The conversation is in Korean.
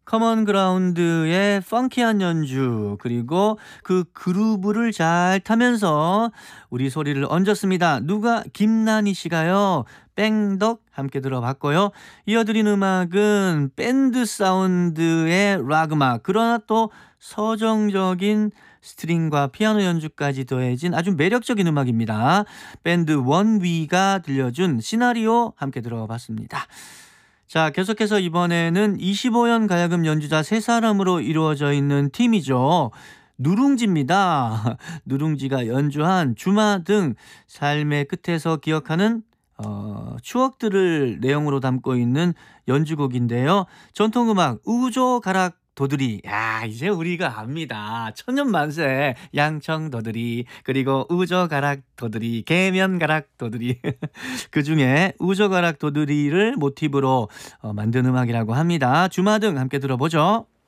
커먼 그라운드의 펑키한 연주 그리고 그 그루브를 잘 타면서 우리 소리를 얹었습니다. 누가 김난희 씨가요. 뺑덕 함께 들어봤고요. 이어드린 음악은 밴드 사운드의 락 음악 그러나 또 서정적인 스트링과 피아노 연주까지 더해진 아주 매력적인 음악입니다. 밴드 원위가 들려준 시나리오 함께 들어봤습니다. 자, 계속해서 이번에는 25연 가야금 연주자 세 사람으로 이루어져 있는 팀이죠. 누룽지입니다. 누룽지가 연주한 주마 등 삶의 끝에서 기억하는 추억들을 내용으로 담고 있는 연주곡인데요. 전통음악 우조 가락 도드리. 야, 이제 우리가 압니다. 천년만세 양청 도드리 그리고 우조 가락 도드리 계면 가락 도드리 그중에 우조 가락 도드리를 모티브로 만든 음악이라고 합니다. 주마등 함께 들어보죠.